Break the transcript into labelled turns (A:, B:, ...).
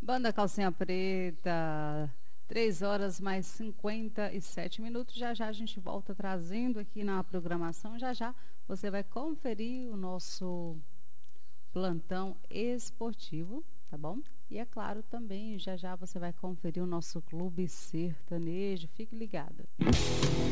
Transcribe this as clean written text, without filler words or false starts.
A: Banda Calcinha Preta, 3h mais 57 minutos. Já já a gente volta trazendo aqui na programação. Já já você vai conferir o nosso plantão esportivo, tá bom? E é claro também, já já você vai conferir o nosso clube sertanejo. Fique ligado.